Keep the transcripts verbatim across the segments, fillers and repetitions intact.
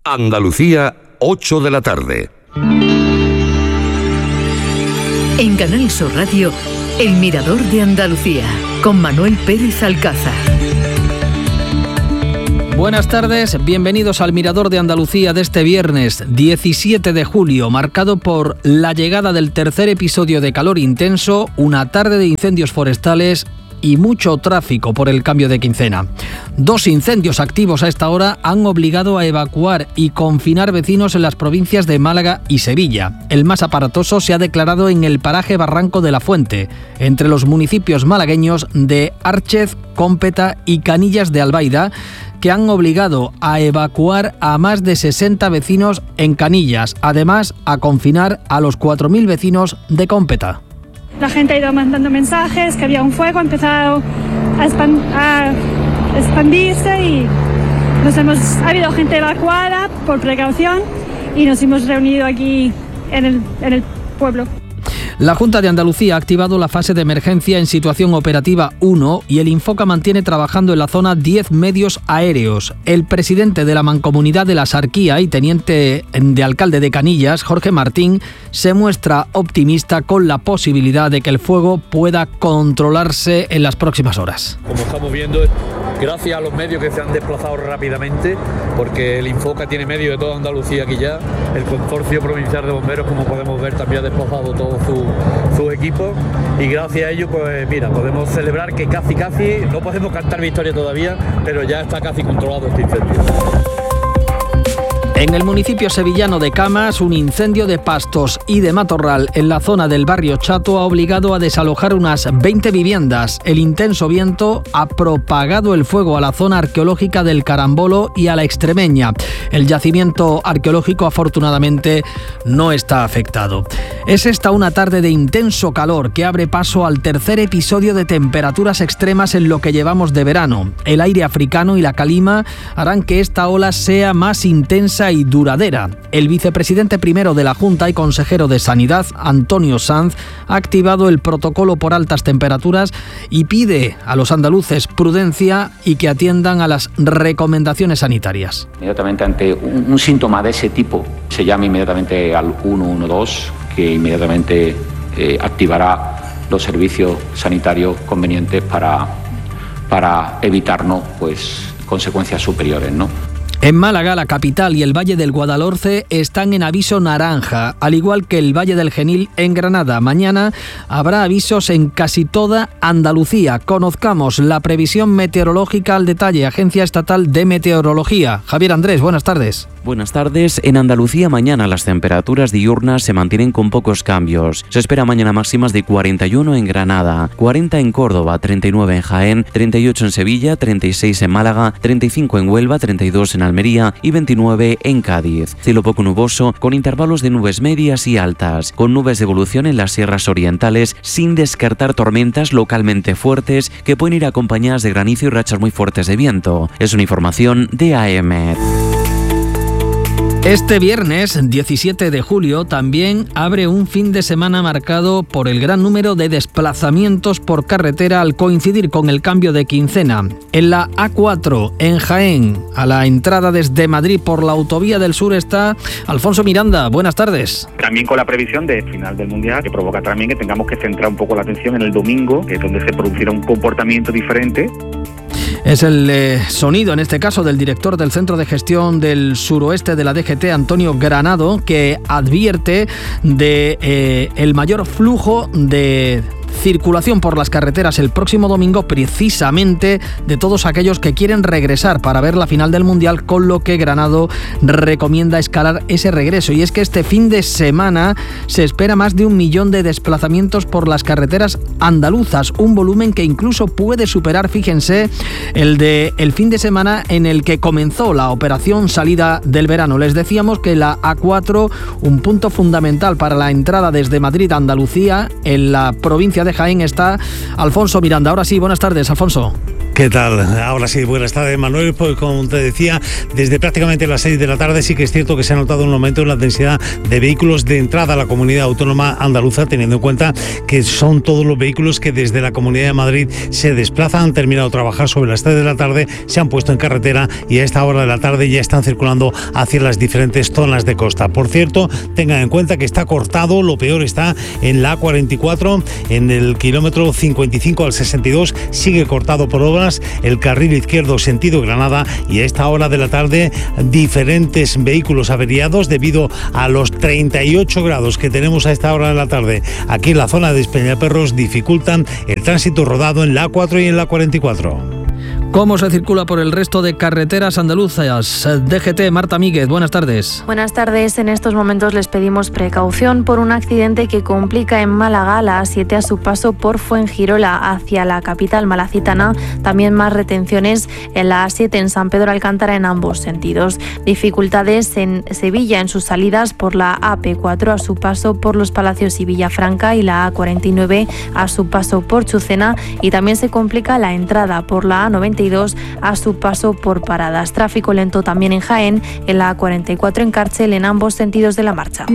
Andalucía, ocho de la tarde. En Canal Sur Radio, El Mirador de Andalucía, con Manuel Pérez Alcázar. Buenas tardes, bienvenidos al Mirador de Andalucía de este viernes diecisiete de julio, marcado por la llegada del tercer episodio de calor intenso, una tarde de incendios forestales y mucho tráfico por el cambio de quincena. Dos incendios activos a esta hora han obligado a evacuar y confinar vecinos en las provincias de Málaga y Sevilla. El más aparatoso se ha declarado en el paraje Barranco de la Fuente, entre los municipios malagueños de Árchez, Cómpeta y Canillas de Albaida, que han obligado a evacuar a más de sesenta vecinos en Canillas, además a confinar a los cuatro mil vecinos de Cómpeta. La gente ha ido mandando mensajes que había un fuego, ha empezado a, expan- a expandirse y nos hemos, ha habido gente evacuada por precaución y nos hemos reunido aquí en el, en el pueblo. La Junta de Andalucía ha activado la fase de emergencia en situación operativa uno y el Infoca mantiene trabajando en la zona diez medios aéreos. El presidente de la Mancomunidad de la Sarquía y teniente de alcalde de Canillas, Jorge Martín, se muestra optimista con la posibilidad de que el fuego pueda controlarse en las próximas horas. Como estamos viendo, gracias a los medios que se han desplazado rápidamente, porque el Infoca tiene medios de toda Andalucía aquí ya, el Consorcio Provincial de Bomberos, como podemos ver, también ha desplazado todo su, su equipo, y gracias a ello, pues mira, podemos celebrar que casi casi, no podemos cantar victoria todavía, pero ya está casi controlado este incendio. En el municipio sevillano de Camas, un incendio de pastos y de matorral en la zona del barrio Chato ha obligado a desalojar unas veinte viviendas. El intenso viento ha propagado el fuego a la zona arqueológica del Carambolo y a la Extremeña. El yacimiento arqueológico afortunadamente no está afectado. Es esta una tarde de intenso calor que abre paso al tercer episodio de temperaturas extremas en lo que llevamos de verano. El aire africano y la calima harán que esta ola sea más intensa y duradera. El vicepresidente primero de la Junta y consejero de Sanidad, Antonio Sanz, ha activado el protocolo por altas temperaturas y pide a los andaluces prudencia y que atiendan a las recomendaciones sanitarias. Inmediatamente ante un, un síntoma de ese tipo, se llama inmediatamente al uno uno dos, que inmediatamente eh, activará los servicios sanitarios convenientes para, para evitarnos pues, consecuencias superiores, ¿no? En Málaga, la capital y el Valle del Guadalhorce están en aviso naranja, al igual que el Valle del Genil en Granada. Mañana habrá avisos en casi toda Andalucía. Conozcamos la previsión meteorológica al detalle. Agencia Estatal de Meteorología. Javier Andrés, buenas tardes. Buenas tardes. En Andalucía mañana las temperaturas diurnas se mantienen con pocos cambios. Se espera mañana máximas de cuarenta y uno en Granada, cuarenta en Córdoba, treinta y nueve en Jaén, treinta y ocho en Sevilla, treinta y seis en Málaga, treinta y cinco en Huelva, treinta y dos en Almería y veintinueve en Cádiz. Cielo poco nuboso con intervalos de nubes medias y altas, con nubes de evolución en las sierras orientales, sin descartar tormentas localmente fuertes que pueden ir acompañadas de granizo y rachas muy fuertes de viento. Es una información de A M. Este viernes diecisiete de julio también abre un fin de semana marcado por el gran número de desplazamientos por carretera al coincidir con el cambio de quincena. En la A cuatro, en Jaén, a la entrada desde Madrid por la autovía del sur está Alfonso Miranda. Buenas tardes. También con la previsión de final del Mundial, que provoca también que tengamos que centrar un poco la atención en el domingo, que es donde se producirá un comportamiento diferente. Es el eh, sonido, en este caso, del director del Centro de Gestión del Suroeste de la D G T, Antonio Granado, que advierte de eh, el mayor flujo de circulación por las carreteras el próximo domingo, precisamente de todos aquellos que quieren regresar para ver la final del Mundial, con lo que Granado recomienda escalar ese regreso. Y es que este fin de semana se espera más de un millón de desplazamientos por las carreteras andaluzas, un volumen que incluso puede superar, fíjense, el de el fin de semana en el que comenzó la operación salida del verano. Les decíamos que la A cuatro, un punto fundamental para la entrada desde Madrid a Andalucía, en la provincia de Jaén, está Alfonso Miranda. Ahora sí, buenas tardes, Alfonso. ¿Qué tal? Ahora sí, buenas tardes, Manuel. Pues como te decía, desde prácticamente las seis de la tarde sí que es cierto que se ha notado un aumento en la densidad de vehículos de entrada a la comunidad autónoma andaluza, teniendo en cuenta que son todos los vehículos que desde la Comunidad de Madrid se desplazan, han terminado de trabajar sobre las tres de la tarde, se han puesto en carretera y a esta hora de la tarde ya están circulando hacia las diferentes zonas de costa. Por cierto, tengan en cuenta que está cortado, lo peor está en la A cuarenta y cuatro, en el kilómetro cincuenta y cinco al sesenta y dos, sigue cortado por obras el carril izquierdo sentido Granada, y a esta hora de la tarde diferentes vehículos averiados debido a los treinta y ocho grados que tenemos a esta hora de la tarde aquí en la zona de Espeñaperros, dificultan el tránsito rodado en la A cuatro y en la A cuarenta y cuatro. ¿Cómo se circula por el resto de carreteras andaluzas? D G T, Marta Míguez, buenas tardes. Buenas tardes. En estos momentos les pedimos precaución por un accidente que complica en Málaga la A siete a su paso por Fuengirola hacia la capital malacitana. También más retenciones en la A siete en San Pedro Alcántara en ambos sentidos. Dificultades en Sevilla en sus salidas por la A P cuatro a su paso por Los Palacios y Villafranca y la A cuarenta y nueve a su paso por Chucena, y también se complica la entrada por la A noventa y dos a su paso por Paradas. Tráfico lento también en Jaén, en la A cuarenta y cuatro en Cárcel en ambos sentidos de la marcha.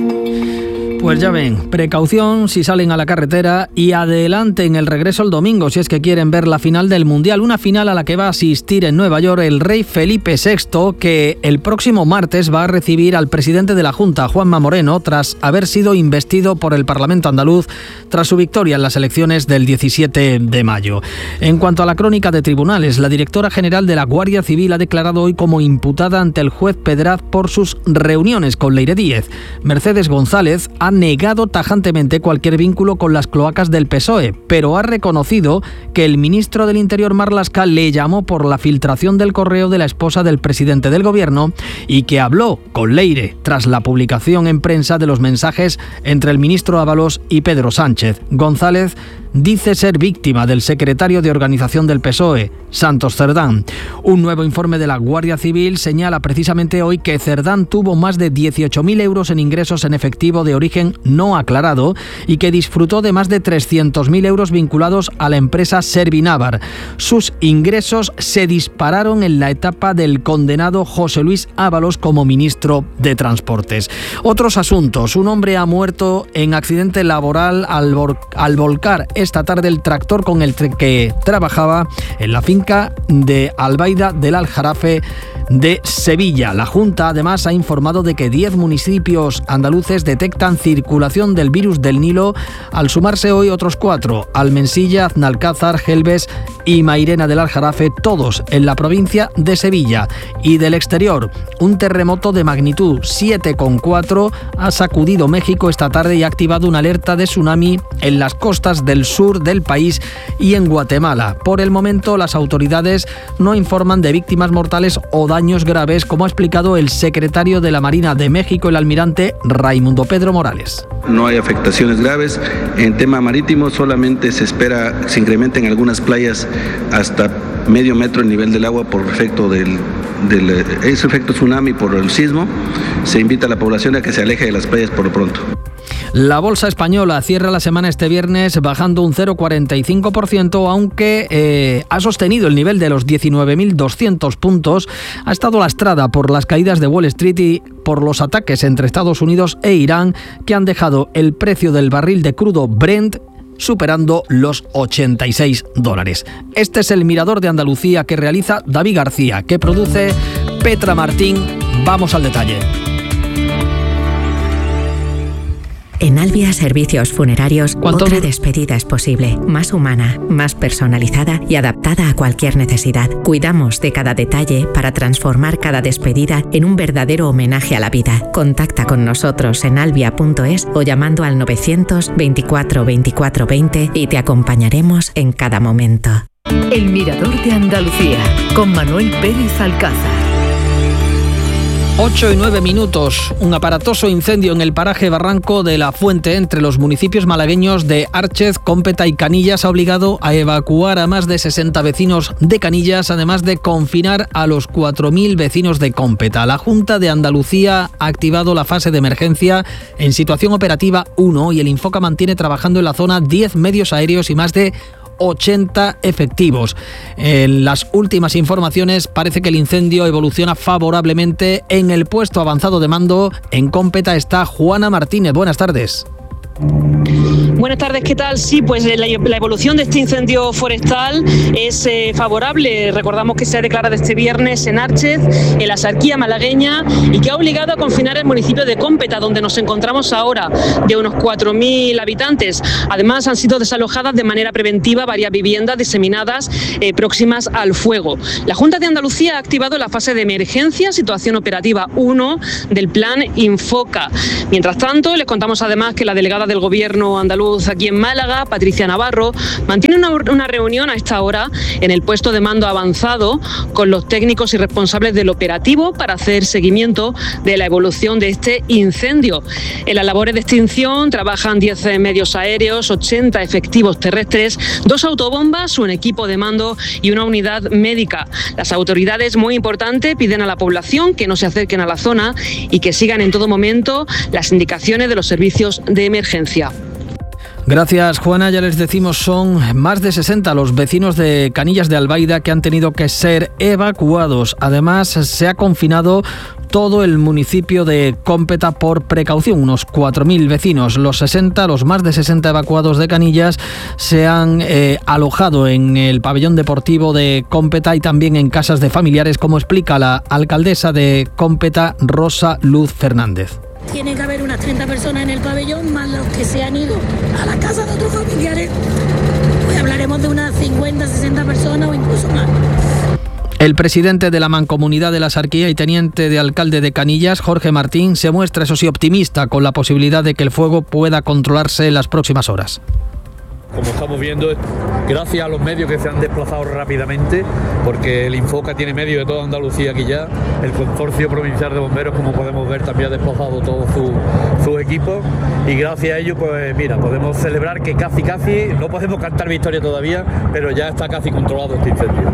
Pues ya ven, precaución si salen a la carretera y adelante en el regreso el domingo si es que quieren ver la final del Mundial, una final a la que va a asistir en Nueva York el rey Felipe sexto, que el próximo martes va a recibir al presidente de la Junta, Juanma Moreno, tras haber sido investido por el Parlamento andaluz tras su victoria en las elecciones del diecisiete de mayo. En cuanto a la crónica de tribunales, la directora general de la Guardia Civil ha declarado hoy como imputada ante el juez Pedraz por sus reuniones con Leire Díez. Mercedes González ha negado tajantemente cualquier vínculo con las cloacas del P S O E, pero ha reconocido que el ministro del Interior, Marlaska, le llamó por la filtración del correo de la esposa del presidente del gobierno y que habló con Leire tras la publicación en prensa de los mensajes entre el ministro Ábalos y Pedro Sánchez. González dice ser víctima del secretario de organización del P S O E, Santos Cerdán. Un nuevo informe de la Guardia Civil señala precisamente hoy que Cerdán tuvo más de dieciocho mil euros en ingresos en efectivo de origen no aclarado y que disfrutó de más de trescientos mil euros vinculados a la empresa Servinávar. Sus ingresos se dispararon en la etapa del condenado José Luis Ábalos como ministro de Transportes. Otros asuntos. Un hombre ha muerto en accidente laboral al, vol- al volcar esta tarde el tractor con el que trabajaba en la finca de Albaida del Aljarafe de Sevilla. La Junta además ha informado de que diez municipios andaluces detectan circulación del virus del Nilo, al sumarse hoy otros cuatro: Almensilla, Aznalcázar, Gelbes y Mairena del Aljarafe, todos en la provincia de Sevilla. Y del exterior, un terremoto de magnitud siete coma cuatro ha sacudido México esta tarde y ha activado una alerta de tsunami en las costas del sur del país y en Guatemala. Por el momento, las autoridades no informan de víctimas mortales o daños graves, como ha explicado el secretario de la Marina de México, el almirante Raimundo Pedro Morales. No hay afectaciones graves. En tema marítimo solamente se espera se incrementa en algunas playas hasta medio metro el nivel del agua por efecto del, del ese efecto tsunami por el sismo. Se invita a la población a que se aleje de las playas por lo pronto. La bolsa española cierra la semana este viernes bajando un cero coma cuarenta y cinco por ciento, aunque eh, ha sostenido el nivel de los diecinueve mil doscientos puntos. Ha estado lastrada por las caídas de Wall Street y por los ataques entre Estados Unidos e Irán, que han dejado el precio del barril de crudo Brent superando los ochenta y seis dólares. Este es el Mirador de Andalucía que realiza David García, que produce Petra Martín. Vamos al detalle. En Albia Servicios Funerarios, otra despedida es posible, más humana, más personalizada y adaptada a cualquier necesidad. Cuidamos de cada detalle para transformar cada despedida en un verdadero homenaje a la vida. Contacta con nosotros en albia punto es o llamando al novecientos veinticuatro veinticuatro veinte y te acompañaremos en cada momento. El Mirador de Andalucía, con Manuel Pérez Alcázar. ocho y nueve minutos. Un aparatoso incendio en el paraje Barranco de la Fuente entre los municipios malagueños de Árchez, Cómpeta y Canillas ha obligado a evacuar a más de sesenta vecinos de Canillas, además de confinar a los cuatro mil vecinos de Cómpeta. La Junta de Andalucía ha activado la fase de emergencia en situación operativa uno y el Infoca mantiene trabajando en la zona diez medios aéreos y más de ochenta efectivos. En las últimas informaciones parece que el incendio evoluciona favorablemente. En el puesto avanzado de mando en Cómpeta está Juana Martínez. Buenas tardes. Buenas tardes, ¿qué tal? Sí, pues la, la evolución de este incendio forestal es eh, favorable. Recordamos que se ha declarado este viernes en Árchez, en la Sarquía malagueña, y que ha obligado a confinar el municipio de Cómpeta, donde nos encontramos ahora, de unos cuatro mil habitantes. Además, han sido desalojadas de manera preventiva varias viviendas diseminadas eh, próximas al fuego. La Junta de Andalucía ha activado la fase de emergencia, situación operativa uno del plan Infoca. Mientras tanto, les contamos además que la delegada del Gobierno andaluz aquí en Málaga, Patricia Navarro, mantiene una, una reunión a esta hora en el puesto de mando avanzado con los técnicos y responsables del operativo para hacer seguimiento de la evolución de este incendio. En las labores de extinción trabajan diez medios aéreos, ochenta efectivos terrestres, dos autobombas, un equipo de mando y una unidad médica. Las autoridades, muy importante, piden a la población que no se acerquen a la zona y que sigan en todo momento las indicaciones de los servicios de emergencia. Gracias, Juana. Ya les decimos, son más de sesenta los vecinos de Canillas de Albaida que han tenido que ser evacuados. Además, se ha confinado todo el municipio de Cómpeta por precaución, unos cuatro mil vecinos. Los sesenta, los más de sesenta evacuados de Canillas se han eh, alojado en el pabellón deportivo de Cómpeta y también en casas de familiares, como explica la alcaldesa de Cómpeta, Rosa Luz Fernández. Tiene que haber unas treinta personas en el pabellón, más los que se han ido a la casa de otros familiares. Pues hablaremos de unas cincuenta, sesenta personas o incluso más. El presidente de la Mancomunidad de la Sarquía y teniente de alcalde de Canillas, Jorge Martín, se muestra, eso sí, optimista con la posibilidad de que el fuego pueda controlarse en las próximas horas. Como estamos viendo, gracias a los medios que se han desplazado rápidamente, porque el Infoca tiene medios de toda Andalucía aquí ya, el Consorcio Provincial de Bomberos, como podemos ver, también ha desplazado todos sus su equipos, y gracias a ello, pues mira, podemos celebrar que casi casi, no podemos cantar victoria todavía, pero ya está casi controlado este incendio.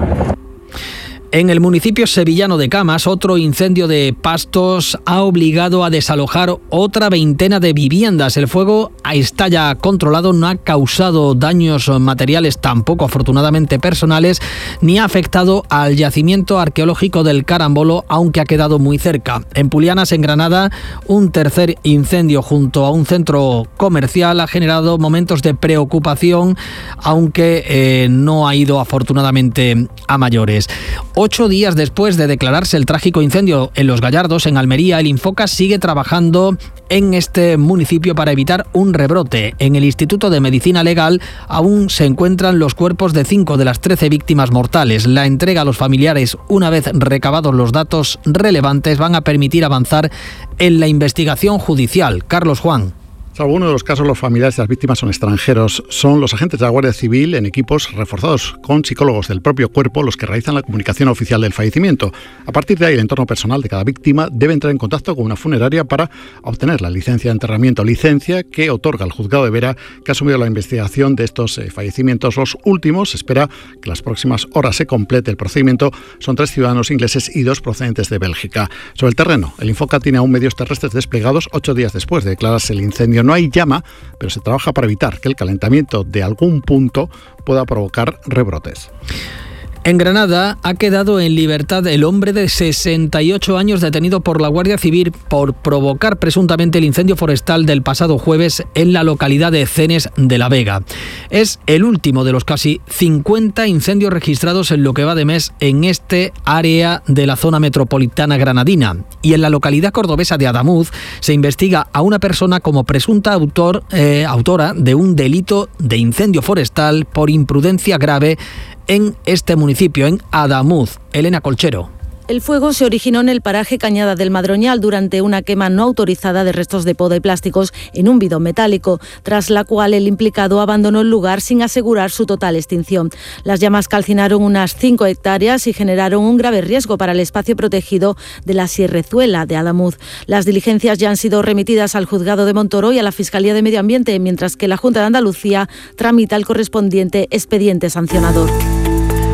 En el municipio sevillano de Camas, otro incendio de pastos ha obligado a desalojar otra veintena de viviendas. El fuego está ya controlado, no ha causado daños materiales, tampoco afortunadamente personales, ni ha afectado al yacimiento arqueológico del Carambolo, aunque ha quedado muy cerca. En Pulianas, en Granada, un tercer incendio junto a un centro comercial ha generado momentos de preocupación, aunque eh, no ha ido afortunadamente a mayores. Ocho días después de declararse el trágico incendio en Los Gallardos, en Almería, el Infoca sigue trabajando en este municipio para evitar un rebrote. En el Instituto de Medicina Legal aún se encuentran los cuerpos de cinco de las trece víctimas mortales. La entrega a los familiares, una vez recabados los datos relevantes, van a permitir avanzar en la investigación judicial. Carlos Juan. Salvo uno de los casos, los familiares de las víctimas son extranjeros. Son los agentes de la Guardia Civil en equipos reforzados con psicólogos del propio cuerpo los que realizan la comunicación oficial del fallecimiento. A partir de ahí, el entorno personal de cada víctima debe entrar en contacto con una funeraria para obtener la licencia de enterramiento, licencia que otorga el juzgado de Vera, que ha asumido la investigación de estos eh, fallecimientos. Los últimos, se espera que las próximas horas se complete el procedimiento. Son tres ciudadanos ingleses y dos procedentes de Bélgica. Sobre el terreno, el Infoca tiene aún medios terrestres desplegados ocho días después de declararse el incendio. No hay llama, pero se trabaja para evitar que el calentamiento de algún punto pueda provocar rebrotes. En Granada ha quedado en libertad el hombre de sesenta y ocho años detenido por la Guardia Civil por provocar presuntamente el incendio forestal del pasado jueves en la localidad de Cenes de la Vega. Es el último de los casi cincuenta incendios registrados en lo que va de mes en este área de la zona metropolitana granadina. Y en la localidad cordobesa de Adamuz se investiga a una persona como presunta autor, eh, autora de un delito de incendio forestal por imprudencia grave en este municipio, en Adamuz. Elena Colchero. El fuego se originó en el paraje Cañada del Madroñal durante una quema no autorizada de restos de poda y plásticos en un bidón metálico, tras la cual el implicado abandonó el lugar sin asegurar su total extinción. Las llamas calcinaron unas cinco hectáreas y generaron un grave riesgo para el espacio protegido de la Sierrezuela de Adamuz. Las diligencias ya han sido remitidas al Juzgado de Montoro y a la Fiscalía de Medio Ambiente, mientras que la Junta de Andalucía tramita el correspondiente expediente sancionador.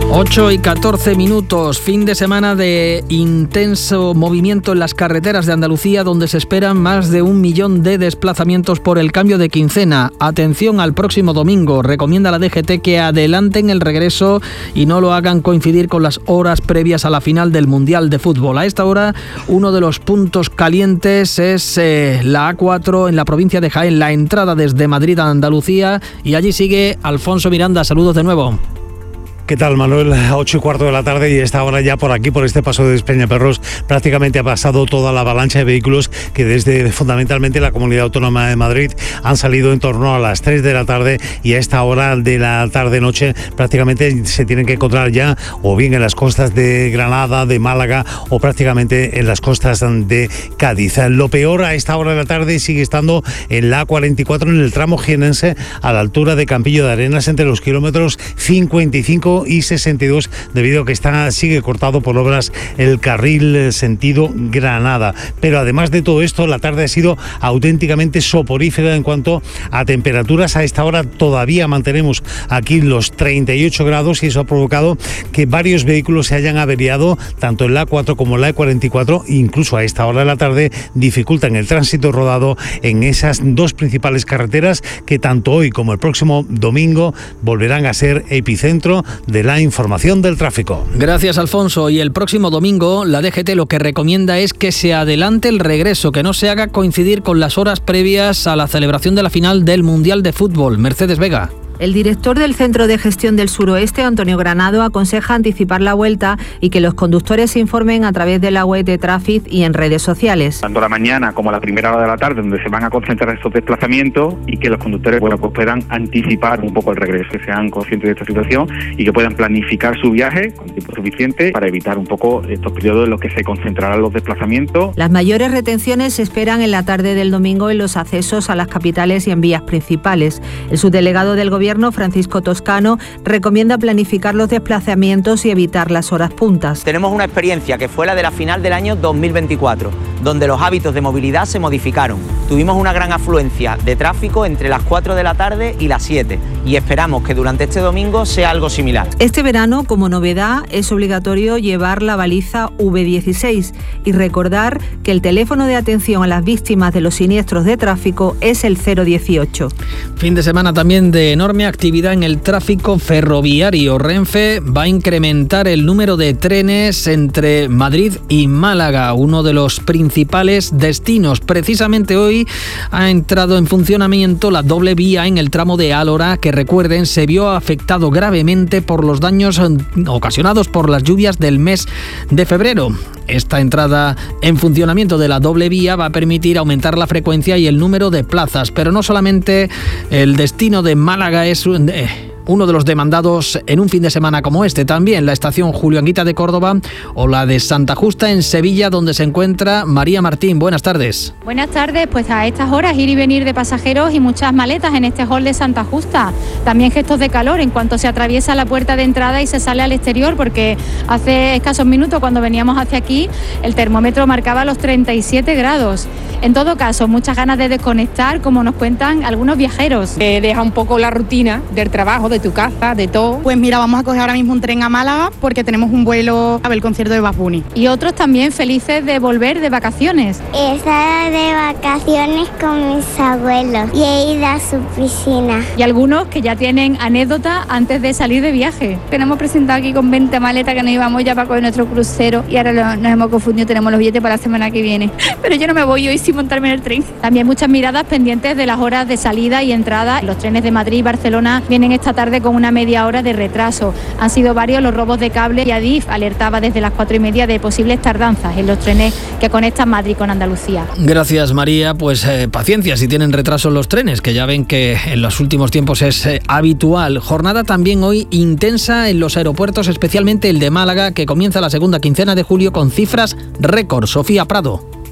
ocho y catorce minutos, fin de semana de intenso movimiento en las carreteras de Andalucía, donde se esperan más de un millón de desplazamientos por el cambio de quincena. Atención al próximo domingo, recomienda la D G T que adelanten el regreso y no lo hagan coincidir con las horas previas a la final del Mundial de Fútbol. A esta hora, uno de los puntos calientes es eh, la A cuatro en la provincia de Jaén, la entrada desde Madrid a Andalucía, y allí sigue Alfonso Miranda. Saludos de nuevo. ¿Qué tal, Manuel? ocho y cuarto de la tarde y esta hora ya por aquí, por este paso de Despeñaperros, prácticamente ha pasado toda la avalancha de vehículos que desde fundamentalmente la Comunidad Autónoma de Madrid han salido en torno a las tres de la tarde, y a esta hora de la tarde-noche prácticamente se tienen que encontrar ya o bien en las costas de Granada, de Málaga o prácticamente en las costas de Cádiz. Lo peor a esta hora de la tarde sigue estando en la A cuarenta y cuatro, en el tramo jienense, a la altura de Campillo de Arenas, entre los kilómetros cincuenta y cinco y sesenta y dos, debido a que está sigue cortado por obras el carril sentido Granada. Pero además de todo esto, la tarde ha sido auténticamente soporífera en cuanto a temperaturas. A esta hora todavía mantenemos aquí los treinta y ocho grados, y eso ha provocado que varios vehículos se hayan averiado, tanto en la A cuatro como en la A cuarenta y cuatro. Incluso a esta hora de la tarde dificultan el tránsito rodado en esas dos principales carreteras que tanto hoy como el próximo domingo volverán a ser epicentro de la información del tráfico. Gracias, Alfonso. Y el próximo domingo la D G T lo que recomienda es que se adelante el regreso, que no se haga coincidir con las horas previas a la celebración de la final del Mundial de Fútbol. Mercedes Vega. El director del Centro de Gestión del Suroeste, Antonio Granado, aconseja anticipar la vuelta y que los conductores se informen a través de la web de Traffic y en redes sociales. Tanto a la mañana como a la primera hora de la tarde, donde se van a concentrar estos desplazamientos, y que los conductores bueno, pues puedan anticipar un poco el regreso, que sean conscientes de esta situación y que puedan planificar su viaje con tiempo suficiente para evitar un poco estos periodos en los que se concentrarán los desplazamientos. Las mayores retenciones se esperan en la tarde del domingo en los accesos a las capitales y en vías principales. El subdelegado del Gobierno, Francisco Toscano, recomienda planificar los desplazamientos y evitar las horas puntas. Tenemos una experiencia que fue la de la final del año dos mil veinticuatro, donde los hábitos de movilidad se modificaron. Tuvimos una gran afluencia de tráfico entre las cuatro de la tarde y las siete, y esperamos que durante este domingo sea algo similar. Este verano, como novedad, es obligatorio llevar la baliza V dieciséis y recordar que el teléfono de atención a las víctimas de los siniestros de tráfico es el cero dieciocho. Fin de semana también de enorme actividad en el tráfico ferroviario. Renfe va a incrementar el número de trenes entre Madrid y Málaga, uno de los principales destinos. Precisamente hoy ha entrado en funcionamiento la doble vía en el tramo de Álora, que recuerden se vio afectado gravemente por los daños ocasionados por las lluvias del mes de febrero. Esta entrada en funcionamiento de la doble vía va a permitir aumentar la frecuencia y el número de plazas, pero no solamente el destino de Málaga es un... Eh, uno de los demandados en un fin de semana como este, también la estación Julio Anguita de Córdoba o la de Santa Justa en Sevilla, donde se encuentra María Martín. Buenas tardes. Buenas tardes, pues a estas horas ir y venir de pasajeros y muchas maletas en este hall de Santa Justa. También gestos de calor en cuanto se atraviesa la puerta de entrada y se sale al exterior, porque hace escasos minutos cuando veníamos hacia aquí el termómetro marcaba los treinta y siete grados. En todo caso, muchas ganas de desconectar, como nos cuentan algunos viajeros. Eh, deja un poco la rutina del trabajo, de tu casa, de todo. Pues mira, vamos a coger ahora mismo un tren a Málaga porque tenemos un vuelo a ver el concierto de Bad Bunny. Y otros también felices de volver de vacaciones. He estado de vacaciones con mis abuelos y he ido a su piscina. Y algunos que ya tienen anécdota antes de salir de viaje. Tenemos presentado aquí con veinte maletas que nos íbamos ya para coger nuestro crucero y ahora lo, nos hemos confundido, tenemos los billetes para la semana que viene. Pero yo no me voy hoy sin montarme en el tren. También muchas miradas pendientes de las horas de salida y entrada. Los trenes de Madrid y Barcelona vienen esta tarde con una media hora de retraso. Han sido varios los robos de cable y Adif alertaba desde las cuatro y media de posibles tardanzas en los trenes que conectan Madrid con Andalucía. Gracias, María. Pues eh, paciencia si tienen retraso en los trenes, que ya ven que en los últimos tiempos es eh, habitual. Jornada también hoy intensa en los aeropuertos, especialmente el de Málaga, que comienza la segunda quincena de julio con cifras récord. Sofía Prado.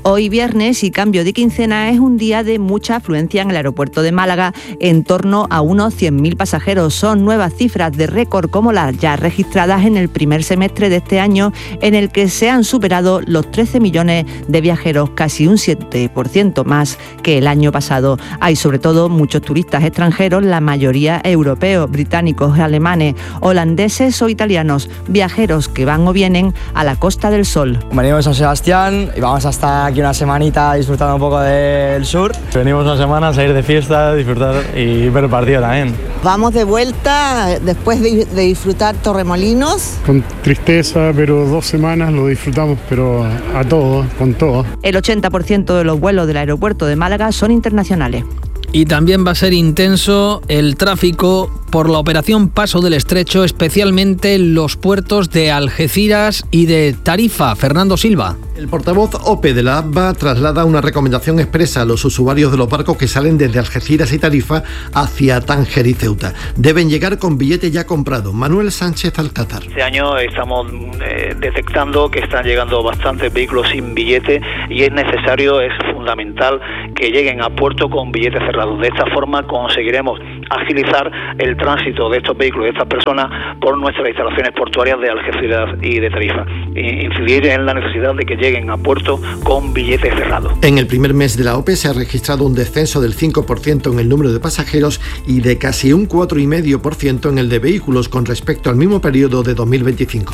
Hoy viernes y cambio de quincena es un día de mucha afluencia en el aeropuerto de Málaga, en torno a unos cien mil pasajeros. Son nuevas cifras de récord como las ya registradas en el primer semestre de este año, en el que se han superado los trece millones de viajeros, casi un siete por ciento más que el año pasado. Hay sobre todo muchos turistas extranjeros, la mayoría europeos, británicos, alemanes, holandeses o italianos, viajeros que van o vienen a la Costa del Sol. Venimos a San Sebastián y vamos a estar aquí una semanita disfrutando un poco del sur. Venimos una semana a salir de fiesta, disfrutar y ver el partido también. Vamos de vuelta después de, de disfrutar Torremolinos. Con tristeza, pero dos semanas lo disfrutamos, pero a, a todo, con todo. El ochenta por ciento de los vuelos del aeropuerto de Málaga son internacionales. Y también va a ser intenso el tráfico por la operación Paso del Estrecho, especialmente en los puertos de Algeciras y de Tarifa. Fernando Silva. El portavoz O P E de la A B B A traslada una recomendación expresa a los usuarios de los barcos que salen desde Algeciras y Tarifa hacia Tánger y Ceuta. Deben llegar con billete ya comprado. Manuel Sánchez Alcázar. Este año estamos eh, detectando que están llegando bastantes vehículos sin billete y es necesario, es fundamental que lleguen a puerto con billetes cerrados. De esta forma conseguiremos agilizar el tránsito de estos vehículos, de estas personas, por nuestras instalaciones portuarias de Algeciras y de Tarifa. E incidir en la necesidad de que lleguen a puerto con billetes cerrados. En el primer mes de la O P E se ha registrado un descenso del cinco por ciento en el número de pasajeros y de casi un cuatro coma cinco por ciento en el de vehículos con respecto al mismo periodo de dos mil veinticinco.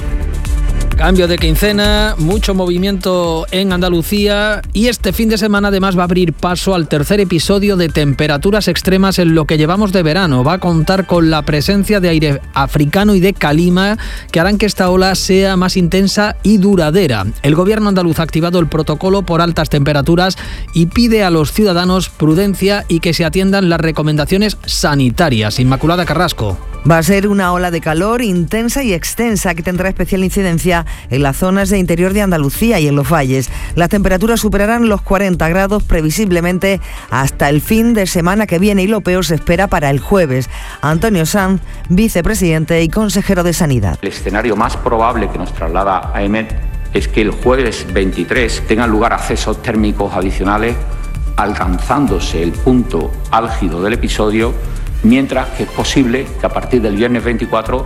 Cambio de quincena, mucho movimiento en Andalucía y este fin de semana además va a abrir paso al tercer episodio de temperaturas extremas en lo que llevamos de verano. Va a contar con la presencia de aire africano y de calima que harán que esta ola sea más intensa y duradera. El gobierno andaluz ha activado el protocolo por altas temperaturas y pide a los ciudadanos prudencia y que se atiendan las recomendaciones sanitarias. Inmaculada Carrasco. Va a ser una ola de calor intensa y extensa que tendrá especial incidencia en las zonas de interior de Andalucía y en los valles. Las temperaturas superarán los cuarenta grados previsiblemente hasta el fin de semana que viene y lo peor se espera para el jueves. Antonio Sanz, vicepresidente y consejero de Sanidad. El escenario más probable que nos traslada a AEMET es que el jueves veintitrés tengan lugar accesos térmicos adicionales, alcanzándose el punto álgido del episodio, mientras que es posible que a partir del viernes veinticuatro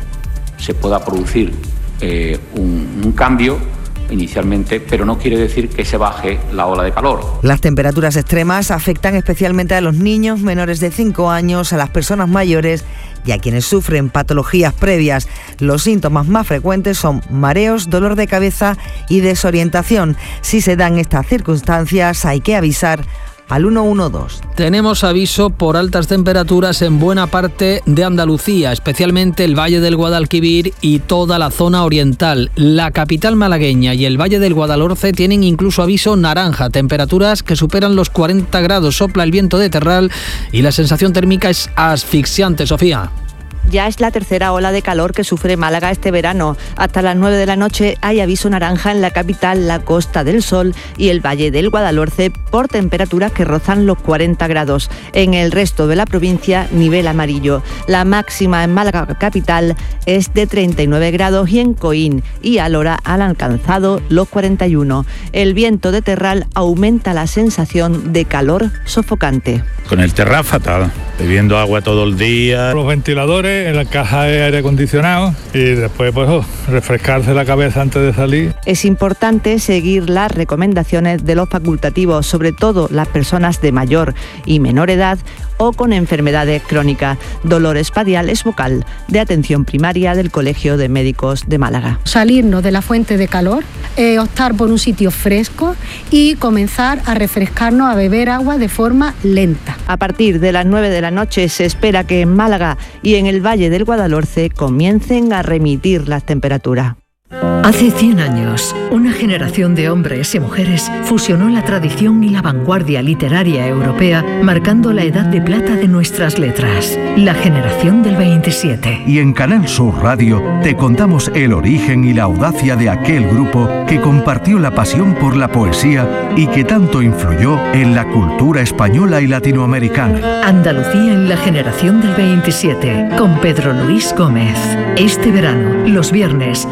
se pueda producir eh, un, un cambio inicialmente, pero no quiere decir que se baje la ola de calor. Las temperaturas extremas afectan especialmente a los niños menores de cinco años, a las personas mayores y a quienes sufren patologías previas. Los síntomas más frecuentes son mareos, dolor de cabeza y desorientación. Si se dan estas circunstancias, hay que avisar al uno uno dos. Tenemos aviso por altas temperaturas en buena parte de Andalucía, especialmente el Valle del Guadalquivir y toda la zona oriental. La capital malagueña y el Valle del Guadalhorce tienen incluso aviso naranja, temperaturas que superan los cuarenta grados, sopla el viento de terral y la sensación térmica es asfixiante, Sofía. Ya es la tercera ola de calor que sufre Málaga este verano. Hasta las nueve de la noche hay aviso naranja en la capital, la Costa del Sol y el Valle del Guadalhorce por temperaturas que rozan los cuarenta grados. En el resto de la provincia, nivel amarillo. La máxima en Málaga capital es de treinta y nueve grados y en Coín y Alhora han alcanzado los cuarenta y uno. El viento de terral aumenta la sensación de calor sofocante. Con el terral fatal, bebiendo agua todo el día. Los ventiladores en la caja de aire acondicionado y después pues oh, refrescarse la cabeza antes de salir. Es importante seguir las recomendaciones de los facultativos, sobre todo las personas de mayor y menor edad o con enfermedades crónicas. Dolores Padial es vocal de atención primaria del Colegio de Médicos de Málaga. Salirnos de la fuente de calor, eh, optar por un sitio fresco y comenzar a refrescarnos, a beber agua de forma lenta. A partir de las nueve de la noche se espera que en Málaga y en el Valle del Guadalhorce comiencen a remitir las temperaturas. Hace cien años, una generación de hombres y mujeres fusionó la tradición y la vanguardia literaria europea, marcando la edad de plata de nuestras letras, la generación del veintisiete. Y en Canal Sur Radio te contamos el origen y la audacia de aquel grupo que compartió la pasión por la poesía y que tanto influyó en la cultura española y latinoamericana. Andalucía en la generación del veintisiete, con Pedro Luis Gómez. Este verano, los viernes a las nueve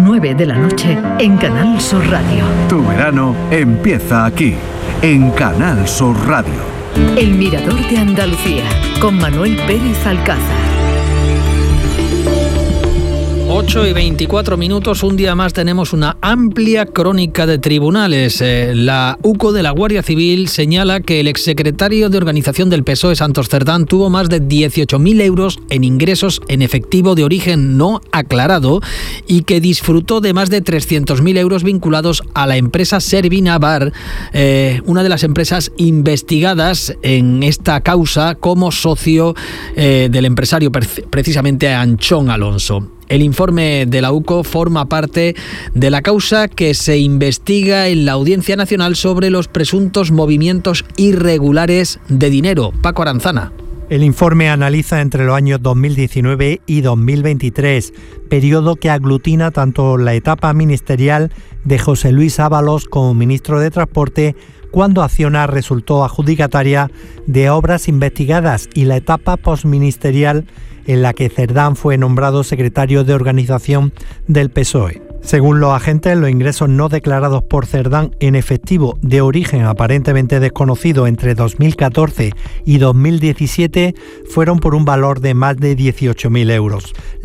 nueve de la noche en Canal Sur Radio. Tu verano empieza aquí, en Canal Sur Radio. El Mirador de Andalucía, con Manuel Pérez Alcázar. ocho y veinticuatro minutos, un día más tenemos una amplia crónica de tribunales. Eh, la U C O de la Guardia Civil señala que el exsecretario de Organización del P S O E, Santos Cerdán, tuvo más de dieciocho mil euros en ingresos en efectivo de origen no aclarado y que disfrutó de más de trescientos mil euros vinculados a la empresa Servinavar, eh, una de las empresas investigadas en esta causa como socio eh, del empresario precisamente Anchón Alonso. El informe de la U C O forma parte de la causa que se investiga en la Audiencia Nacional sobre los presuntos movimientos irregulares de dinero. Paco Aranzana. El informe analiza entre los años dos mil diecinueve y dos mil veintitrés, periodo que aglutina tanto la etapa ministerial de José Luis Ábalos como ministro de Transporte, cuando Acciona resultó adjudicataria de obras investigadas, y la etapa postministerial en la que Cerdán fue nombrado secretario de Organización del P S O E. Según los agentes, los ingresos no declarados por Cerdán en efectivo de origen aparentemente desconocido entre dos mil catorce y dos mil diecisiete fueron por un valor de más de dieciocho mil euros.